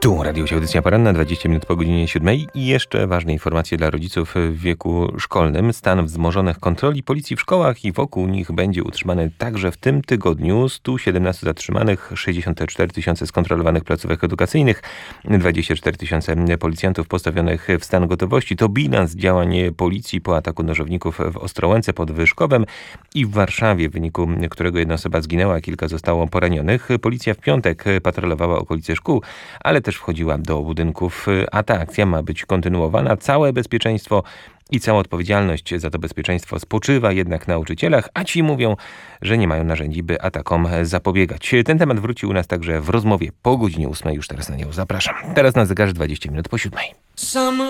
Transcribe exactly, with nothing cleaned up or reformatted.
Tu Radio Audycja Poranna, dwadzieścia minut po godzinie siódmej i jeszcze ważne informacje dla rodziców w wieku szkolnym. Stan wzmożonych kontroli policji w szkołach i wokół nich będzie utrzymany także w tym tygodniu. sto siedemnaście zatrzymanych, sześćdziesiąt cztery tysiące skontrolowanych placówek edukacyjnych, dwadzieścia cztery tysiące policjantów postawionych w stan gotowości. To bilans działań policji po ataku nożowników w Ostrołęce pod Wyszkowem i w Warszawie, w wyniku którego jedna osoba zginęła, a kilka zostało poranionych. Policja w piątek patrolowała okolice szkół, ale też wchodziła do budynków, a ta akcja ma być kontynuowana. Całe bezpieczeństwo i cała odpowiedzialność za to bezpieczeństwo spoczywa jednak na nauczycielach, a ci mówią, że nie mają narzędzi, by atakom zapobiegać. Ten temat wróci u nas także w rozmowie po godzinie ósmej. Już teraz na nią zapraszam. Teraz na zegarze dwadzieścia minut po siódmej.